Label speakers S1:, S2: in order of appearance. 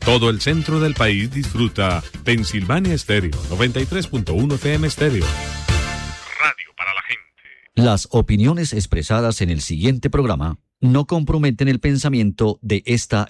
S1: Todo el centro del país disfruta Pensilvania Estéreo, 93.1 FM Estéreo. Radio para la gente.
S2: Las opiniones expresadas en el siguiente programa no comprometen el pensamiento de esta